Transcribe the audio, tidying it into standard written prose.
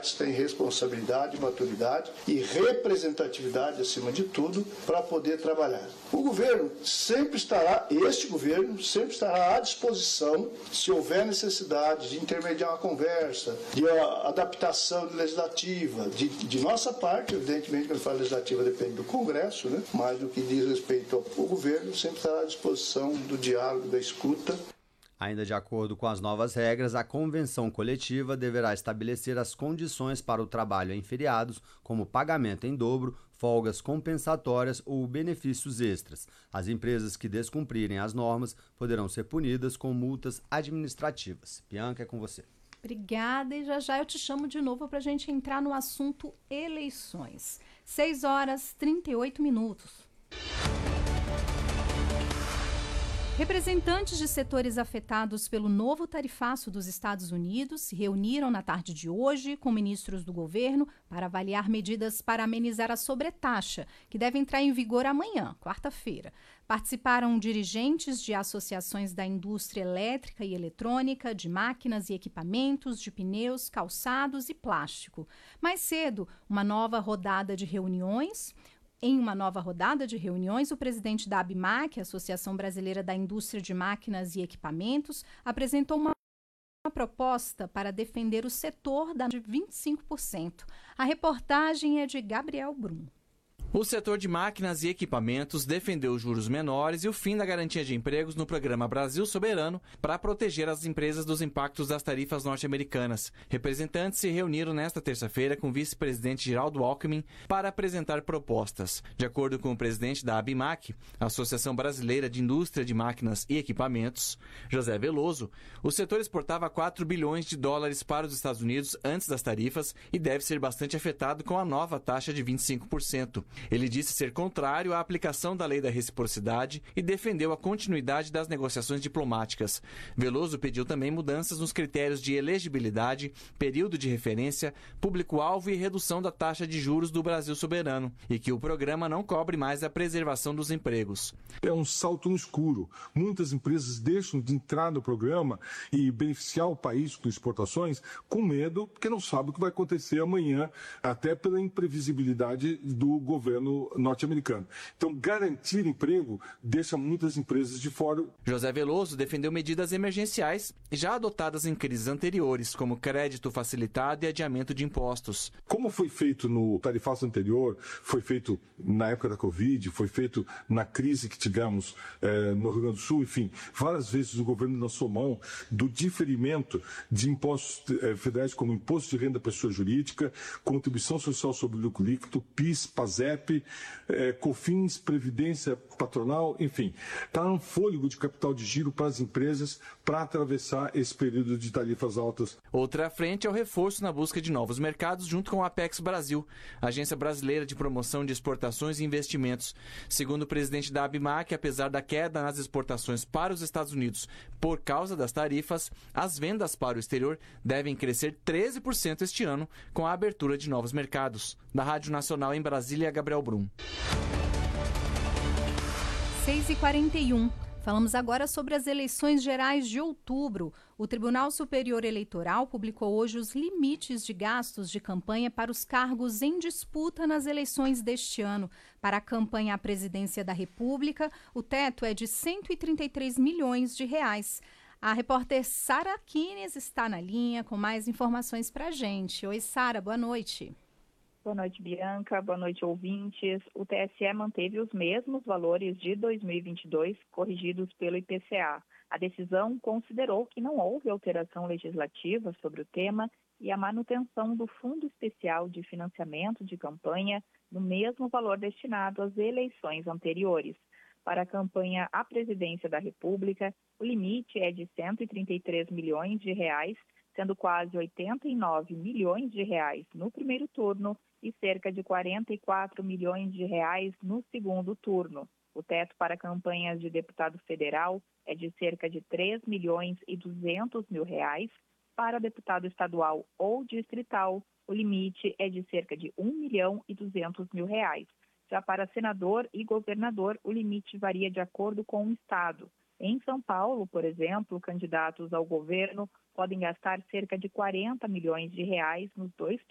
partes têm responsabilidade, maturidade e representatividade, acima de tudo, para poder trabalhar. O governo sempre estará, este governo sempre estará à disposição, se houver necessidade de intermediar uma conversa, de adaptação legislativa, de nossa parte, evidentemente, quando fala legislativa depende do Congresso, né? Mas no que diz respeito ao governo, sempre estará à disposição do diálogo, da escuta. Ainda de acordo com as novas regras, a convenção coletiva deverá estabelecer as condições para o trabalho em feriados, como pagamento em dobro, folgas compensatórias ou benefícios extras. As empresas que descumprirem as normas poderão ser punidas com multas administrativas. Bianca, é com você. Obrigada, e já eu te chamo de novo para a gente entrar no assunto eleições. 6h38. Representantes de setores afetados pelo novo tarifaço dos Estados Unidos se reuniram na tarde de hoje com ministros do governo para avaliar medidas para amenizar a sobretaxa, que deve entrar em vigor amanhã, quarta-feira. Participaram dirigentes de associações da indústria elétrica e eletrônica, de máquinas e equipamentos, de pneus, calçados e plástico. Mais cedo, Em uma nova rodada de reuniões, o presidente da ABMAQ, Associação Brasileira da Indústria de Máquinas e Equipamentos, apresentou uma proposta para defender o setor de 25%. A reportagem é de Gabriel Brum. O setor de máquinas e equipamentos defendeu juros menores e o fim da garantia de empregos no programa Brasil Soberano para proteger as empresas dos impactos das tarifas norte-americanas. Representantes se reuniram nesta terça-feira com o vice-presidente Geraldo Alckmin para apresentar propostas. De acordo com o presidente da ABMAQ, Associação Brasileira de Indústria de Máquinas e Equipamentos, José Veloso, o setor exportava 4 bilhões de dólares para os Estados Unidos antes das tarifas e deve ser bastante afetado com a nova taxa de 25%. Ele disse ser contrário à aplicação da lei da reciprocidade e defendeu a continuidade das negociações diplomáticas. Veloso pediu também mudanças nos critérios de elegibilidade, período de referência, público-alvo e redução da taxa de juros do Brasil Soberano, e que o programa não cobre mais a preservação dos empregos. É um salto no escuro. Muitas empresas deixam de entrar no programa e beneficiar o país com exportações com medo, porque não sabe o que vai acontecer amanhã, até pela imprevisibilidade do governo norte-americano. Então, garantir emprego deixa muitas empresas de fora. José Veloso defendeu medidas emergenciais já adotadas em crises anteriores, como crédito facilitado e adiamento de impostos. Como foi feito no tarifaço anterior, foi feito na época da Covid, foi feito na crise que tivemos no Rio Grande do Sul, enfim, várias vezes o governo lançou mão do diferimento de impostos federais, como imposto de renda da pessoa jurídica, contribuição social sobre o lucro líquido, PIS, PASEP, COFINS, Previdência Patronal, enfim. Está um fôlego de capital de giro para as empresas para atravessar esse período de tarifas altas. Outra frente é o reforço na busca de novos mercados junto com a Apex Brasil, Agência Brasileira de Promoção de Exportações e Investimentos. Segundo o presidente da ABMAQ, apesar da queda nas exportações para os Estados Unidos por causa das tarifas, as vendas para o exterior devem crescer 13% este ano com a abertura de novos mercados. Da Rádio Nacional em Brasília, Gabriel Brum. 6h41. Falamos agora sobre as eleições gerais de outubro. O Tribunal Superior Eleitoral publicou hoje os limites de gastos de campanha para os cargos em disputa nas eleições deste ano. Para a campanha à presidência da República, o teto é de R$ 133 milhões. A repórter Sara Kines está na linha com mais informações para a gente. Oi, Sara, boa noite. Boa noite, Bianca. Boa noite, ouvintes. O TSE manteve os mesmos valores de 2022, corrigidos pelo IPCA. A decisão considerou que não houve alteração legislativa sobre o tema e a manutenção do Fundo Especial de Financiamento de Campanha no mesmo valor destinado às eleições anteriores. Para a campanha à presidência da República, o limite é de R$ 133 milhões, sendo quase R$ 89 milhões no primeiro turno e cerca de R$ 44 milhões no segundo turno. O teto para campanhas de deputado federal é de cerca de R$ 3 milhões e 200 mil. Para deputado estadual ou distrital, o limite é de cerca de R$ 1 milhão e 200 mil. Já para senador e governador, o limite varia de acordo com o estado. Em São Paulo, por exemplo, candidatos ao governo podem gastar cerca de R$ 40 milhões nos dois